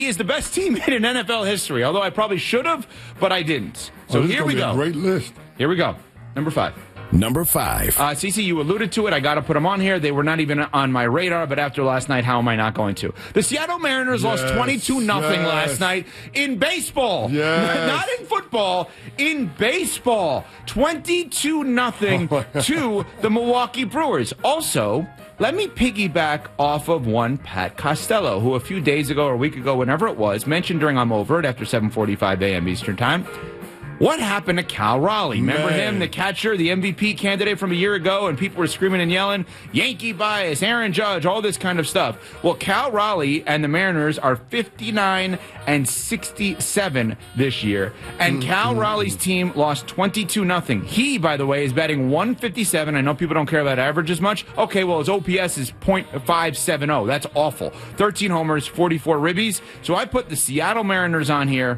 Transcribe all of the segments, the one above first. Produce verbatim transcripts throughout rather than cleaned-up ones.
is the best team in N F L history, although I probably should have, but I didn't. So oh, here we go. A great list. Here we go. Number five. Number five. Uh, Cece, you alluded to it. I got to put them on here. They were not even on my radar, but after last night, how am I not going to? The Seattle Mariners yes, lost twenty-two nothing yes. last night in baseball. Yes. Not in football, in baseball. twenty-two nothing to the Milwaukee Brewers. Also, let me piggyback off of one Pat Costello, who a few days ago or a week ago, whenever it was, mentioned during I'm Over It after seven forty-five a.m. Eastern Time. What happened to Cal Raleigh? Remember Man. him, the catcher, the M V P candidate from a year ago, and people were screaming and yelling, Yankee bias, Aaron Judge, all this kind of stuff. Well, Cal Raleigh and the Mariners are fifty-nine and sixty-seven this year, and mm-hmm. Cal Raleigh's team lost twenty-two nothing. He, by the way, is batting one fifty-seven. I know people don't care about average as much. Okay, well, his O P S is point five seven oh. That's awful. thirteen homers, forty-four ribbies. So I put the Seattle Mariners on here.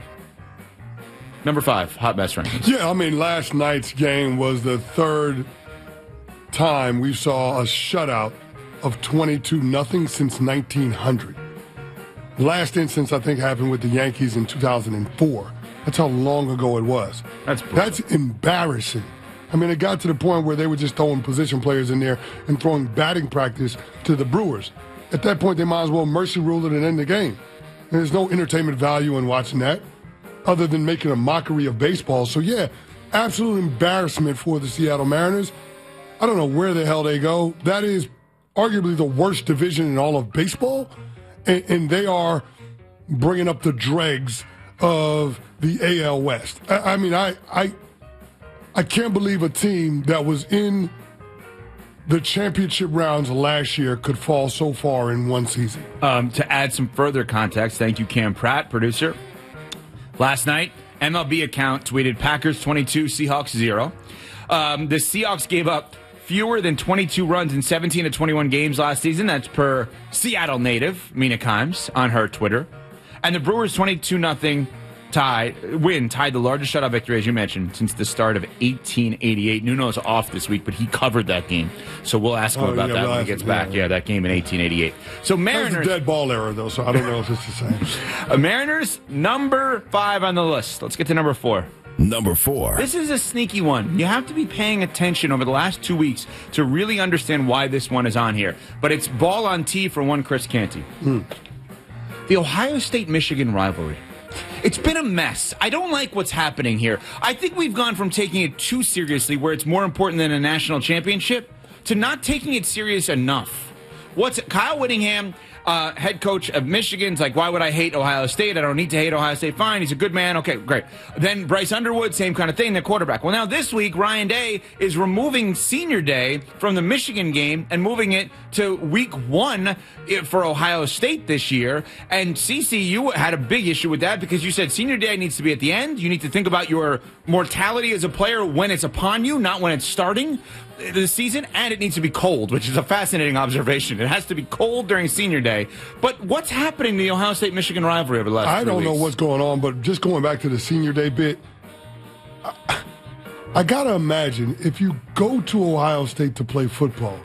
Number five, hot mess rankings. Yeah, I mean, last night's game was the third time we saw a shutout of twenty-two nothing since nineteen hundred. Last instance, I think, happened with the Yankees in two thousand four. That's how long ago it was. That's brutal. That's embarrassing. I mean, it got to the point where they were just throwing position players in there and throwing batting practice to the Brewers. At that point, they might as well mercy rule it and end the game. And there's no entertainment value in watching that, other than making a mockery of baseball. So, yeah, absolute embarrassment for the Seattle Mariners. I don't know where the hell they go. That is arguably the worst division in all of baseball, and, and they are bringing up the dregs of the A L West. I, I mean, I, I, I can't believe a team that was in the championship rounds last year could fall so far in one season. Um, to add some further context, thank you, Cam Pratt, producer. Last night, M L B account tweeted Packers twenty-two, Seahawks zero. Um, the Seahawks gave up fewer than twenty-two runs in seventeen to twenty-one games last season. That's per Seattle native Mina Kimes on her Twitter. And the Brewers' twenty-two nothing tie win tied the largest shutout victory, as you mentioned, since the start of eighteen eighty-eight. Nuno's off this week, but he covered that game. So we'll ask him oh, about yeah, that well, when he gets yeah, back. Yeah. yeah, that game in eighteen eighty-eight. So Mariners. That was a dead ball error, though, so I don't know if it's the same. uh, Mariners, number five on the list. Let's get to number four. Number four. This is a sneaky one. You have to be paying attention over the last two weeks to really understand why this one is on here. But it's ball on tee for one Chris Canty. Mm. The Ohio State-Michigan rivalry. It's been a mess. I don't like what's happening here. I think we've gone from taking it too seriously, where it's more important than a national championship, to not taking it serious enough. What's Kyle Whittingham, uh, head coach of Michigan's like, why would I hate Ohio State? I don't need to hate Ohio State. Fine, he's a good man. Okay, great. Then Bryce Underwood, same kind of thing, the quarterback. Well, now this week, Ryan Day is removing senior day from the Michigan game and moving it to week one for Ohio State this year. And C C, you had a big issue with that because you said senior day needs to be at the end. You need to think about your mortality as a player when it's upon you, not when it's starting the season, and it needs to be cold, which is a fascinating observation. It has to be cold during senior day. But what's happening to the Ohio State-Michigan rivalry over the last I don't weeks? know what's going on, but just going back to the senior day bit, I, I got to imagine if you go to Ohio State to play football,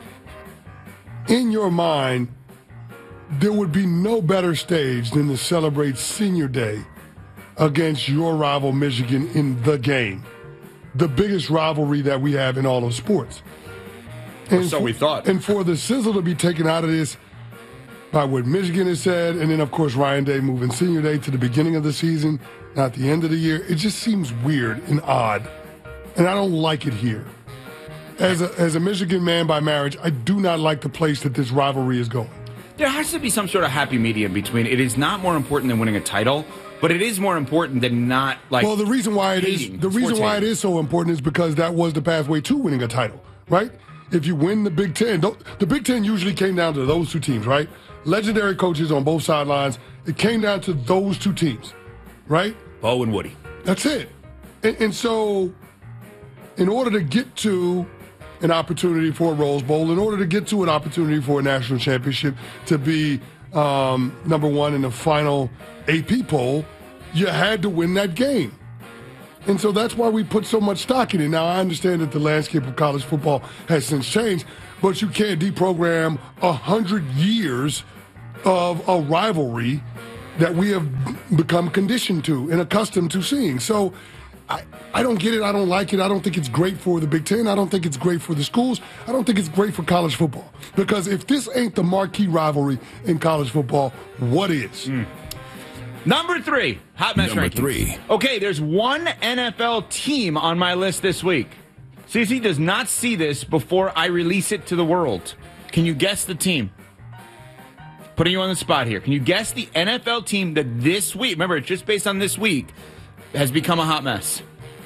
in your mind, there would be no better stage than to celebrate senior day against your rival Michigan in the game. The biggest rivalry that we have in all of sports. And so for, we thought. And for the sizzle to be taken out of this by what Michigan has said, and then, of course, Ryan Day moving senior day to the beginning of the season, not the end of the year, it just seems weird and odd. And I don't like it here. As a, as a Michigan man by marriage, I do not like the place that this rivalry is going. There has to be some sort of happy medium between it is not more important than winning a title, but it is more important than not, like, well, the reason why it is hating, the reason why hating. it is so important is because that was the pathway to winning a title, right? If you win the Big Ten, the Big Ten usually came down to those two teams, right? Legendary coaches on both sidelines. It came down to those two teams, right? Bo and Woody. That's it. And, and so, in order to get to an opportunity for a Rose Bowl, in order to get to an opportunity for a national championship, to be um, number one in the final A P poll, you had to win that game. And so that's why we put so much stock in it. Now, I understand that the landscape of college football has since changed, but you can't deprogram a hundred years of a rivalry that we have become conditioned to and accustomed to seeing. So I, I don't get it. I don't like it. I don't think it's great for the Big Ten. I don't think it's great for the schools. I don't think it's great for college football. Because if this ain't the marquee rivalry in college football, what is? Mm. Number three, hot mess Number rankings. three. Okay, there's one N F L team on my list this week. C C does not see this before I release it to the world. Can you guess the team? Putting you on the spot here. Can you guess the N F L team that this week, remember, it's just based on this week, has become a hot mess?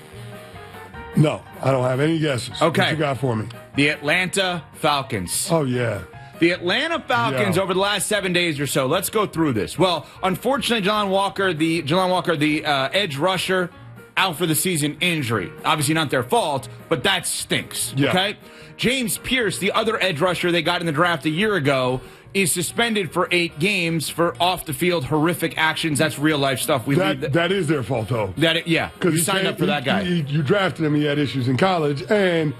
No, I don't have any guesses. Okay. What you got for me? The Atlanta Falcons. Oh, yeah. The Atlanta Falcons Yeah. over the last seven days or so. Let's go through this. Well, unfortunately, Jalon Walker, the Jalon Walker, the uh, edge rusher, out for the season, injury. Obviously not their fault, but that stinks. Yeah. Okay. James Pierce, the other edge rusher they got in the draft a year ago, is suspended for eight games for off the field horrific actions. That's real life stuff. We That, leave that. that is their fault, though. that it, yeah, you signed up for that guy. He, you drafted him. He had issues in college, and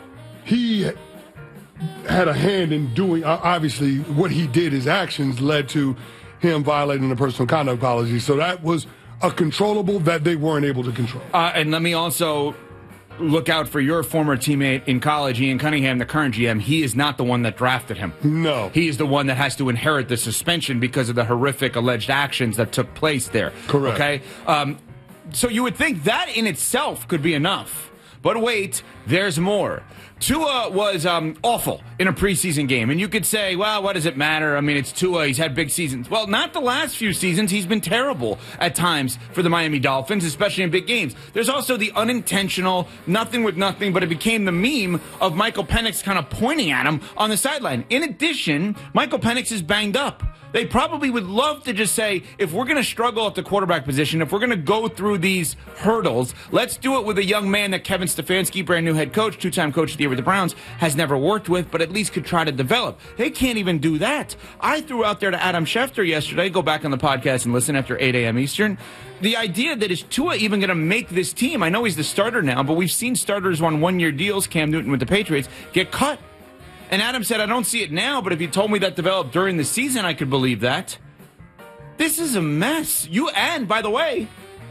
he had a hand in doing. Obviously, what he did, his actions led to him violating the personal conduct policy. So that was a controllable that they weren't able to control. Uh, and let me also look out for your former teammate in college, Ian Cunningham, the current G M. He is not the one that drafted him. No. He is the one that has to inherit the suspension because of the horrific alleged actions that took place there. Correct. Okay? Um, so you would think that in itself could be enough. But wait, there's more. Tua was um, awful in a preseason game. And you could say, well, what does it matter? I mean, it's Tua. He's had big seasons. Well, not the last few seasons. He's been terrible at times for the Miami Dolphins, especially in big games. There's also the unintentional, nothing with nothing, but it became the meme of Michael Penix kind of pointing at him on the sideline. In addition, Michael Penix is banged up. They probably would love to just say, if we're going to struggle at the quarterback position, if we're going to go through these hurdles, let's do it with a young man that Kevin Stefanski, brand new head coach, two-time coach of the year with the Browns, has never worked with, but at least could try to develop. They can't even do that. I threw out there to Adam Schefter yesterday, go back on the podcast and listen after eight a.m. Eastern, the idea that is Tua even going to make this team? I know he's the starter now, but we've seen starters on one-year deals, Cam Newton with the Patriots, get cut. And Adam said, I don't see it now, but if you told me that developed during the season, I could believe that. This is a mess. You, and by the way,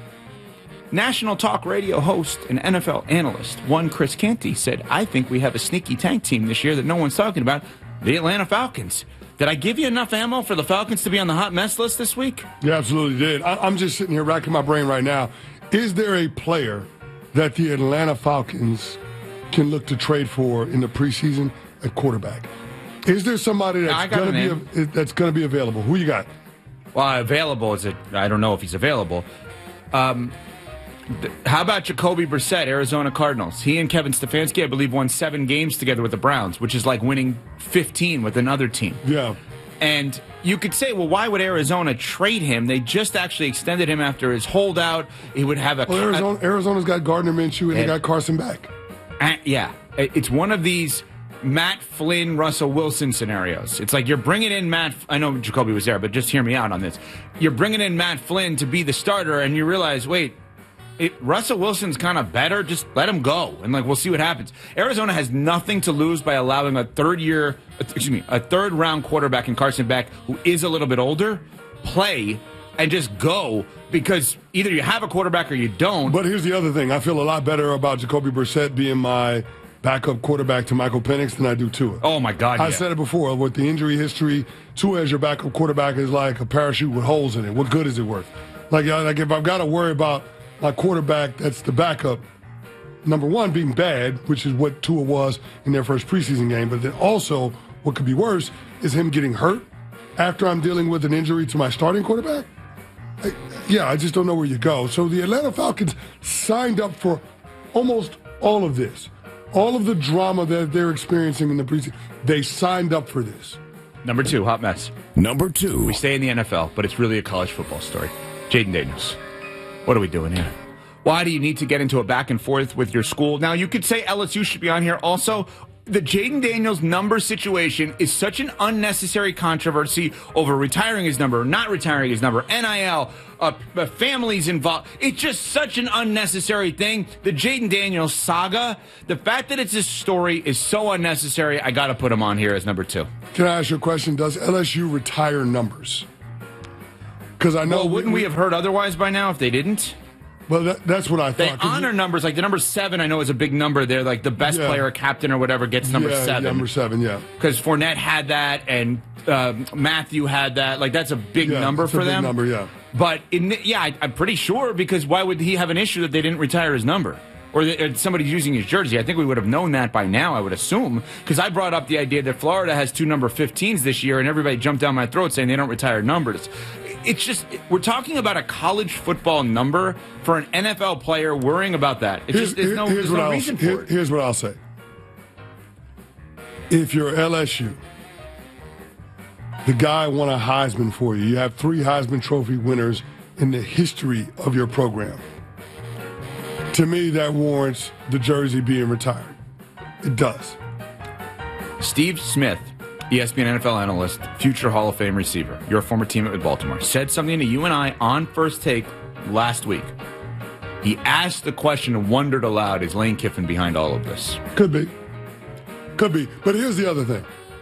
national talk radio host and N F L analyst, one Chris Canty, said, I think we have a sneaky tank team this year that no one's talking about, the Atlanta Falcons. Did I give you enough ammo for the Falcons to be on the hot mess list this week? You absolutely did. I, I'm just sitting here racking my brain right now. Is there a player that the Atlanta Falcons can look to trade for in the preseason at quarterback? Is there somebody that's going to be that's going to be available? Who you got? Well, available is it? I don't know if he's available. Um, th- how about Jacoby Brissett, Arizona Cardinals? He and Kevin Stefanski, I believe, won seven games together with the Browns, which is like winning fifteen with another team. Yeah. And you could say, well, why would Arizona trade him? They just actually extended him after his holdout. He would have a... Well, Arizona, Arizona's got Gardner Minshew and, and they got Carson back. Uh, yeah. It's one of these Matt Flynn, Russell Wilson scenarios. It's like you're bringing in Matt... I know Jacoby was there, but just hear me out on this. You're bringing in Matt Flynn to be the starter, and you realize, wait... It, Russell Wilson's kind of better. Just let him go, and like we'll see what happens. Arizona has nothing to lose by allowing a third year, excuse me, a third round quarterback in Carson Beck, who is a little bit older, play and just go because either you have a quarterback or you don't. But here's the other thing: I feel a lot better about Jacoby Brissett being my backup quarterback to Michael Penix than I do Tua. Oh my God! I yeah. said it before. With the injury history, Tua as your backup quarterback is like a parachute with holes in it. What good is it worth? Like, like if I've got to worry about my quarterback that's the backup, number one, being bad, which is what Tua was in their first preseason game, but then also what could be worse is him getting hurt after I'm dealing with an injury to my starting quarterback. I, yeah, I just don't know where you go. So the Atlanta Falcons signed up for almost all of this. All of the drama that they're experiencing in the preseason, they signed up for this. Number two, hot mess. Number two. We stay in the N F L, but it's really a college football story. Jaden Daniels. What are we doing here? Why do you need to get into a back and forth with your school? Now, you could say L S U should be on here also. The Jaden Daniels number situation is such an unnecessary controversy over retiring his number, not retiring his number, N I L, uh, families involved. It's just such an unnecessary thing. The Jaden Daniels saga, the fact that it's a story is so unnecessary, I got to put him on here as number two. Can I ask you a question? Does L S U retire numbers? Because I know. Well, wouldn't we, we have heard otherwise by now if they didn't? Well, that, that's what I they thought. They honor you, numbers. Like the number seven, I know is a big number there. Like the best yeah. player, captain, or whatever gets number yeah, seven. Number seven, yeah. Because Fournette had that, and uh, Matthew had that. Like that's a big yeah, number for a big them. Number, yeah. But in, yeah, I, I'm pretty sure because why would he have an issue that they didn't retire his number? Or, the, or somebody's using his jersey. I think we would have known that by now, I would assume. Because I brought up the idea that Florida has two number fifteens this year, and everybody jumped down my throat saying they don't retire numbers. It's just, we're talking about a college football number for an N F L player worrying about that. It's here's, just, there's no, there's no reason here, for it. Here's what I'll say. If you're L S U, the guy won a Heisman for you. You have three Heisman Trophy winners in the history of your program. To me, that warrants the jersey being retired. It does. Steve Smith, E S P N N F L analyst, future Hall of Fame receiver, your former teammate with Baltimore, said something to you and I on First Take last week. He asked the question and wondered aloud, is Lane Kiffin behind all of this? Could be. Could be. But here's the other thing.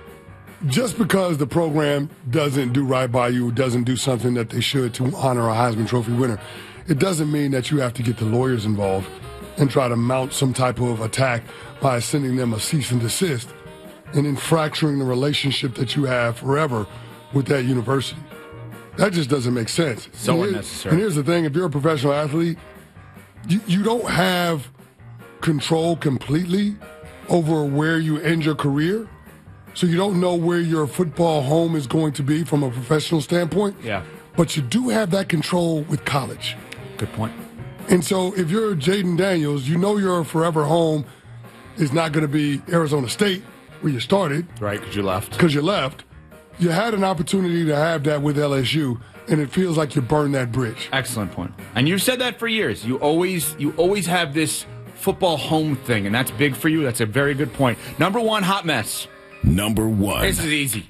Just because the program doesn't do right by you, doesn't do something that they should to honor a Heisman Trophy winner, it doesn't mean that you have to get the lawyers involved and try to mount some type of attack by sending them a cease and desist and then fracturing the relationship that you have forever with that university. That just doesn't make sense. So and unnecessary. And here's the thing, if you're a professional athlete, you, you don't have control completely over where you end your career. So you don't know where your football home is going to be from a professional standpoint. Yeah. But you do have that control with college. Good point. And so if you're Jaden Daniels, you know your forever home is not going to be Arizona State, where you started. Right, because you left. Because you left. You had an opportunity to have that with L S U, and it feels like you burned that bridge. Excellent point. And you've said that for years. You always, you always have this football home thing, and that's big for you. That's a very good point. Number one, hot mess. Number one. This is easy.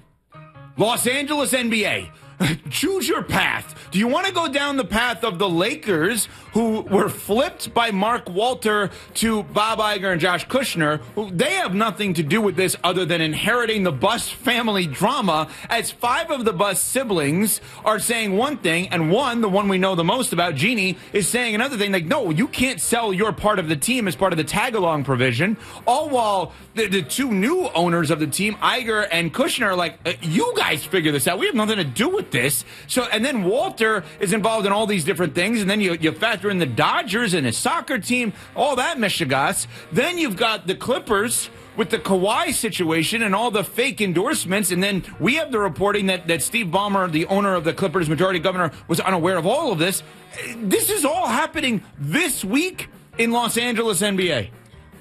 Los Angeles N B A. Choose your path. Do you want to go down the path of the Lakers, who were flipped by Mark Walter to Bob Iger and Josh Kushner, who they have nothing to do with this other than inheriting the Buss family drama, as five of the Buss siblings are saying one thing, and one, the one we know the most about, Jeannie, is saying another thing. Like, no, you can't sell your part of the team as part of the tag-along provision, all while the, the two new owners of the team, Iger and Kushner, are like, uh, you guys figure this out. We have nothing to do with this. So, and then Walter is involved in all these different things, and then you, you factor in the Dodgers and his soccer team, all that mishigas. Then you've got the Clippers with the Kawhi situation and all the fake endorsements, and then we have the reporting that, that Steve Ballmer, the owner of the Clippers, majority governor, was unaware of all of this. This is all happening this week in Los Angeles N B A.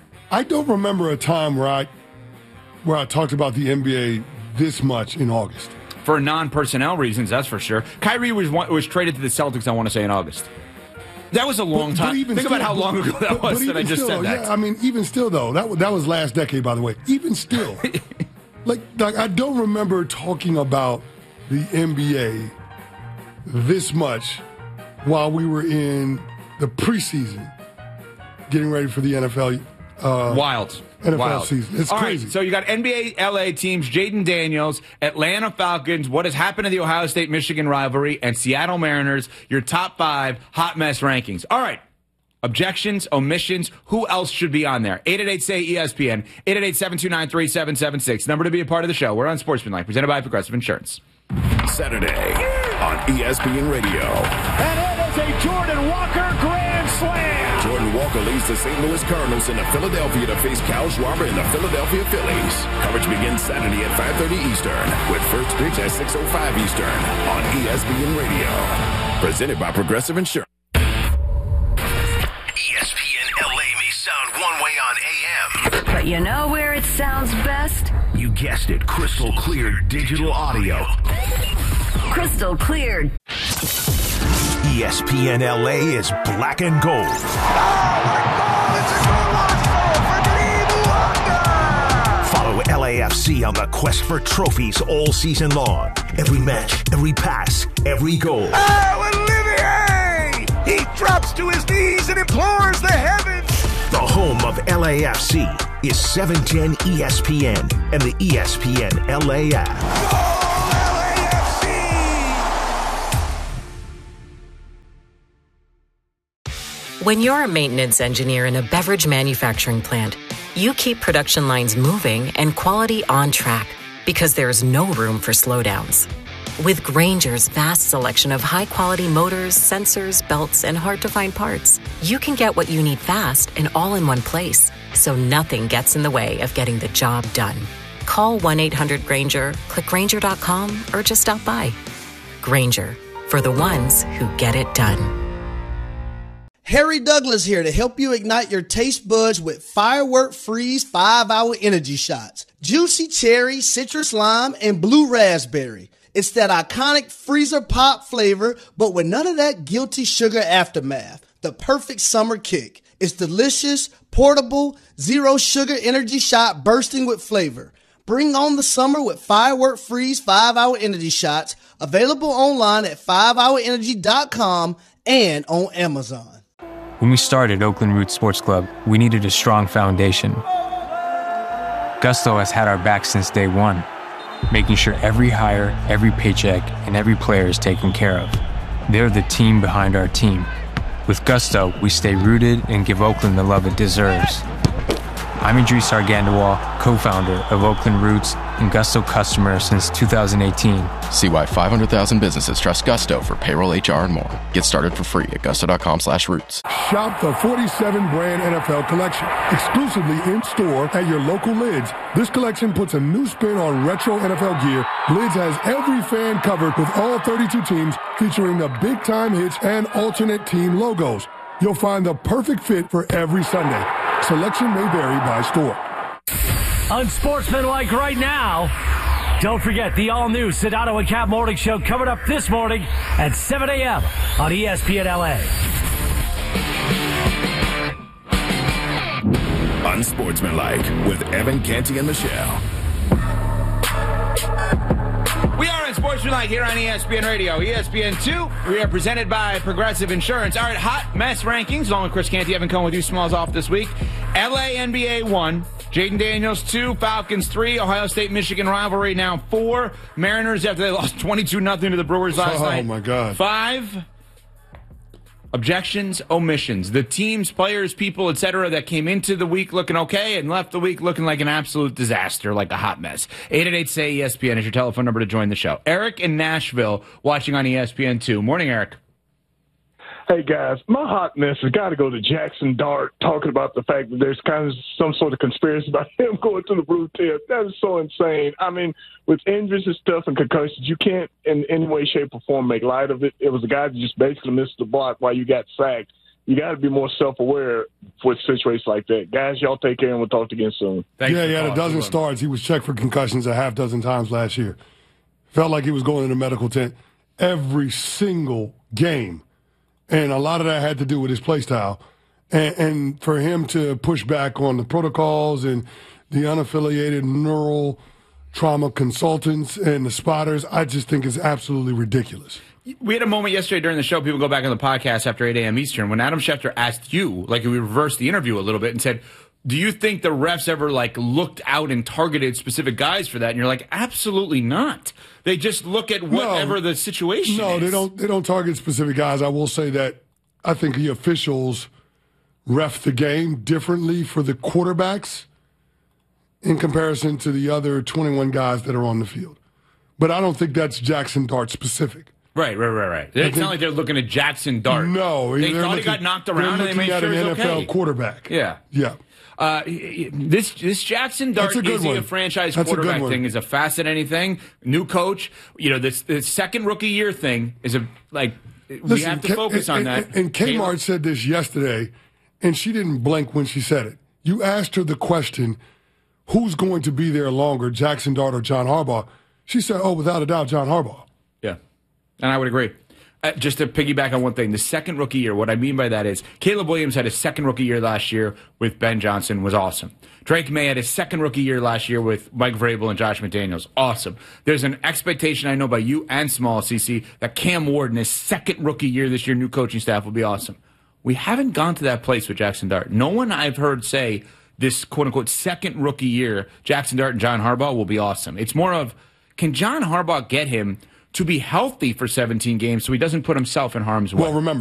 I don't remember a time where I where I talked about the N B A this much in August. For non-personnel reasons, that's for sure. Kyrie was was traded to the Celtics, I want to say, in August. That was a long but, time. but even Think still, about how long ago that but, was but that I just still, said that. Yeah, I mean, even still, though, that, that was last decade, by the way. Even still, like, like I don't remember talking about the N B A this much while we were in the preseason getting ready for the N F L. Uh, Wild. N F L Wild. season. It's All crazy. Right, so you got N B A L A teams, Jaden Daniels, Atlanta Falcons, what has happened to the Ohio State-Michigan rivalry, and Seattle Mariners, your top five hot mess rankings. All right. Objections, omissions, who else should be on there? eight eight eight, say E S P N, eight eight eight, seven two nine, three seven seven six. Number to be a part of the show. We're on Sportsmanlike, presented by Progressive Insurance. Saturday on E S P N Radio. And it is a Jordan Walker grand slam. Jordan Walker leads the Saint Louis Cardinals into Philadelphia to face Kyle Schwarber and the Philadelphia Phillies. Coverage begins Saturday at five thirty Eastern, with first pitch at six oh five Eastern on E S P N Radio. Presented by Progressive Insurance. E S P N L A may sound one way on A M. But you know where it sounds best? You guessed it, crystal clear digital audio. Crystal clear. E S P N L A is black and gold. Follow L A F C on the quest for trophies all season long. Every match, every pass, every goal. Oh, Olivier! He drops to his knees and implores the heavens. The home of L A F C is seven ten E S P N and the E S P N L A app. Oh, L A F C! When you're a maintenance engineer in a beverage manufacturing plant, you keep production lines moving and quality on track because there's no room for slowdowns. With Grainger's vast selection of high-quality motors, sensors, belts, and hard-to-find parts, you can get what you need fast and all in one place, so nothing gets in the way of getting the job done. Call one eight hundred Grainger, click Grainger dot com, or just stop by. Grainger, for the ones who get it done. Harry Douglas here to help you ignite your taste buds with Firework Freeze five hour Energy Shots. Juicy cherry, citrus lime, and blue raspberry. It's that iconic freezer pop flavor, but with none of that guilty sugar aftermath. The perfect summer kick. It's delicious, portable, zero sugar energy shot bursting with flavor. Bring on the summer with Firework Freeze five hour Energy Shots. Available online at five hour energy dot com and on Amazon. When we started Oakland Roots Sports Club, we needed a strong foundation. Gusto has had our back since day one, making sure every hire, every paycheck, and every player is taken care of. They're the team behind our team. With Gusto, we stay rooted and give Oakland the love it deserves. I'm Idris Argandawal, co-founder of Oakland Roots and Gusto customer since two thousand eighteen. See why five hundred thousand businesses trust Gusto for payroll, H R, and more. Get started for free at gusto.com slash roots. Shop the forty-seven brand N F L collection exclusively in store at your local Lids. This collection puts a new spin on retro N F L gear. Lids has every fan covered with all thirty-two teams featuring the big time hits and alternate team logos. You'll find the perfect fit for every Sunday. Selection may vary by store. Unsportsmanlike right now. Don't forget the all-new Sedano and Cap Morning Show coming up this morning at seven a.m. on E S P N L A. Unsportsmanlike with Evan Canty and Michelle. We are Unsportsmanlike here on E S P N Radio. E S P N two, we are presented by Progressive Insurance. All right, hot mess rankings, along with Chris Canty, Evan Cohen with you, Smalls off this week. L A N B A one, Jaden Daniels two, Falcons three, Ohio State-Michigan rivalry now four, Mariners after they lost twenty-two nothing to the Brewers last oh, night. Oh, my God. Five, objections, omissions. The teams, players, people, et cetera that came into the week looking okay and left the week looking like an absolute disaster, like a hot mess. eight eight eight, S A Y, E S P N is your telephone number to join the show. Eric in Nashville watching on E S P N two. Morning, Eric. Hey, guys, my hot mess has got to go to Jackson Dart talking about the fact that there's kind of some sort of conspiracy about him going to the blue tip. That is so insane. I mean, with injuries and stuff and concussions, you can't in any way, shape, or form make light of it. It was a guy that just basically missed the block while you got sacked. You got to be more self-aware for situations like that. Guys, y'all take care, and we'll talk again soon. Thanks yeah, he had a dozen starts. He was checked for concussions a half dozen times last year. Felt like he was going in the medical tent every single game. And a lot of that had to do with his play style. And, and for him to push back on the protocols and the unaffiliated neural trauma consultants and the spotters, I just think is absolutely ridiculous. We had a moment yesterday during the show, people go back on the podcast after eight a.m. Eastern, when Adam Schefter asked you, like we reversed the interview a little bit and said, do you think the refs ever like looked out and targeted specific guys for that? And you're like, absolutely not. They just look at whatever no, the situation no, is. No, they don't they don't target specific guys. I will say that I think the officials ref the game differently for the quarterbacks in comparison to the other twenty-one guys that are on the field. But I don't think that's Jackson Dart specific. Right, right, right, right. It's not like they're looking at Jackson Dart. No. They thought looking, he got knocked around and they made sure he's okay. N F L quarterback. Yeah. Yeah. Uh, this this Jackson Dart is he a franchise That's quarterback a thing is a fascinating thing. New coach, you know, this the second rookie year thing is a like Listen, we have to K- focus and, on that. And, and Kmart said this yesterday, and she didn't blink when she said it. You asked her the question, who's going to be there longer, Jackson Dart or John Harbaugh? She said, oh, without a doubt, John Harbaugh. Yeah, and I would agree. Uh, just to piggyback on one thing, the second rookie year, what I mean by that is Caleb Williams had his second rookie year last year with Ben Johnson, was awesome. Drake May had his second rookie year last year with Mike Vrabel and Josh McDaniels, awesome. There's an expectation, I know, by you and Small C C, that Cam Ward in his second rookie year this year, new coaching staff, will be awesome. We haven't gone to that place with Jackson Dart. No one I've heard say this quote-unquote second rookie year, Jackson Dart and John Harbaugh will be awesome. It's more of, can John Harbaugh get him to be healthy for seventeen games so he doesn't put himself in harm's way? Well, remember,